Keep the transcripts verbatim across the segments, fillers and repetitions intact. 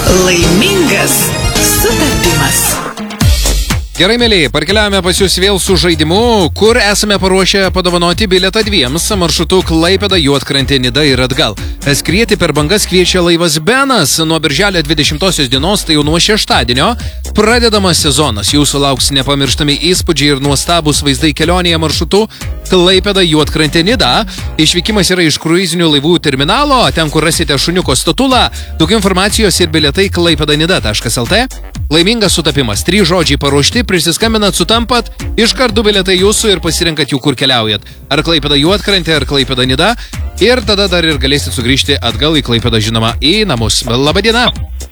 Laimingas sutapimas. Gerai, mėlyje, parkeliavome pas jūs vėl su žaidimu, kur esame paruošę padovanoti bilietą dviems maršrutų Klaipėda, Juodkrantė, Nida ir atgal. Skrieti per bangas kviečia laivas Benas. Nuo birželio dvidešimtosios dienos, tai jau nuo šeštadienio, pradedamas sezonas. Jūsų lauks nepamirštami įspūdžiai ir nuostabus vaizdai kelionėje maršrutu Klaipėda, Juodkrantė, Nida. Išvykimas yra iš kruizinių laivų terminalo, ten, kur rasite šuniuko statulą. Daugiau informacijos ir bilietai klaipėdanida taškas lt. Laimingas sutapimas. Trys žodžiai paruošti, prisiskambinat, sutampat, iškart du bilietai jūsų ir pasirinkat jų, kur keliaujat. Ar Klaipėda Juodkrantė, ar Klaipėda Nida. Ir tada dar ir galėsit sugrįžti atgal į Klaipėdą, žinoma, į namus. Labą dieną.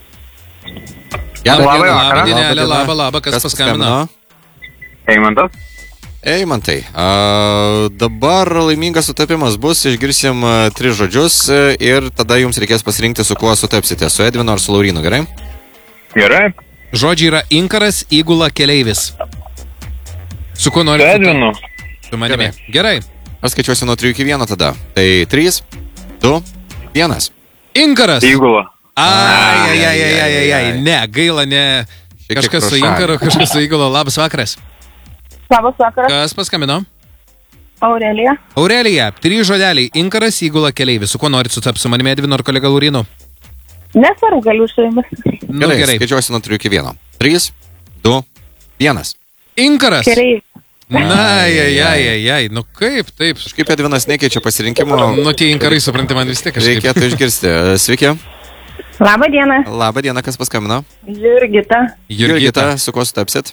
Labą Labą dienelę, labą, labą, kas, kas paskambino? Eimantas. Eimantai, a, dabar laimingas sutapimas bus, išgirsim a, tris žodžius ir tada jums reikės pasirinkti, su kuo sutapsite, su Edvinu ar su Laurinu, gerai? Gerai. Žodžiai yra inkaras, įgula, keleivis. Su kuo norite? Su Edvinu. Su manimi. Gerai. Aš skaičiuosiu nuo trijų iki vieno tada. Tai trys, du, vienas. Inkaras. Įgula. Ai, ai, ai, ai, ai, ai, ne, gaila, ne. Kažkas su inkaru, kažkas su įgula. Labas vakaras. Labas vakaras. Kas paskambino? Aurelija. Aurelija, trys žodeliai. Inkaras, įgula, keleivis. Su kuo norit sutapti, su manimi, Edvinu ar kolega Laurinu? Nesvarbu, galiu su jumis. Nu, Gerai, gerai. skaičiuosiu nuo trijų iki vieno. Trys, du, vienas. Inkaras. Gerai. Na, ai, ai, ai, ai, ai, nu kaip, taip. Kaip Edvinas nekeičia pasirinkimo, Nu, tie inkarai, supranti, man vis tiek kažkaip. reikėtų išgirsti. Sveiki. Labą dieną. Labą dieną, kas paskambino? Jurgita. Jurgita. Su kuo sutapsit?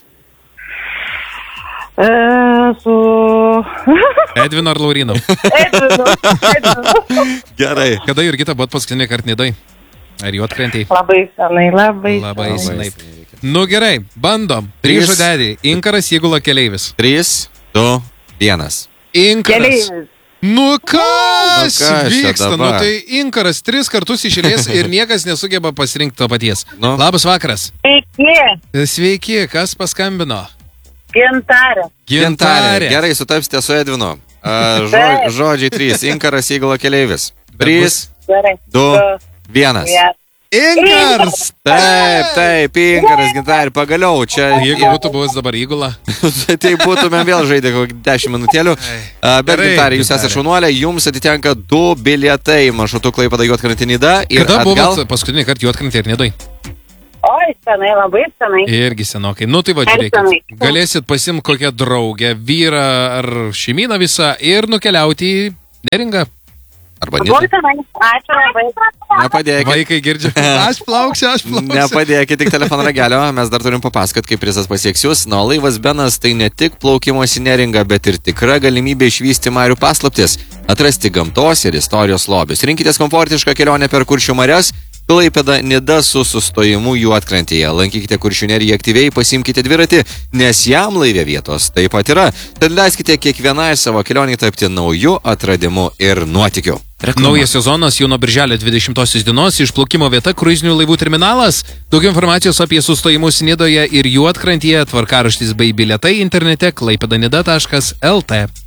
E, su... Edvinu ar Laurinu? Edvinu. Edvinu. Gerai. Kada Jurgita buvot paskutinį kartą Nidai? Ar Juodkrantėj? Labai senai, labai Labai senai. senai. Nu gerai, bandom. Trys Trys. žodeliai. Inkaras, įgula, keleivis. Trys, du, vienas. Inkaras. Keleivis. Nu kas, Nu kas čia vyksta? Nu dabar? tai inkaras tris kartus išėlės ir niekas nesugeba pasirinkti to paties. Nu. Labas vakaras. Sveiki. Sveiki, kas paskambino? Gintarė. Gintarė. Gerai, sutapsite su Edvinu. A, žo, žodžiai trys. Inkaras, įgula, keleivis. Trys, Gerai. du, vienas. Vienas. Inkars. Taip, taip, Inkaras, Gintarė, pagaliau. Čia, Jeigu būtų buvęs dabar įgula. tai būtume vėl žaidę kokį dešimt minutėlių. A, Bet, Gerai, Gintarė, jūs Gintarė. esate šaunuolė, jums atitenka du bilietai maršrutu Klaipėda, Juodkrantė, Nida. Ir Kada atgal. buvot paskutinį kartą Juodkrantėj ir Nidoj? Oi, senai, labai senai. Irgi senokai. Nu tai va, Ar žiūrėkit. senai? Galėsit pasimti kokią draugę, vyrą ar šeimyną visą ir nukeliauti į Neringą. Arba Buvo Nidą. senai. Ačiū labai. Nepadėkit. Vaikai girdžiu. Aš plauksiu, aš plauksiu. Nepadėkit tik telefono ragelio, mes dar turim papasakot, kaip prizas pasieks jūs. Na, laivas Benas tai ne tik plaukimas į Neringą, bet ir tikra galimybė išvysti marių paslaptis, atrasti gamtos ir istorijos lobius. Rinkitės komfortišką kelionę per Kuršių marias, Klaipėda, Nida su sustojimu Juodkrantėje. Lankykite Kuršių neriją aktyviai, pasimkite dviratį, nes jam laivė vietos taip pat yra. Tad leiskite kiekvienai savo kelionį tapti nauju atradimu ir nuotykiu. Naujas sezonas jau nuo birželio dvidešimtosios dienos, išplaukimo vieta kruizinių laivų terminalas. Daugiau informacijos apie sustojimus Nidoje ir Juodkrantėje, tvarkaraštis bei bilietai internete klaipėdanida taškas lt.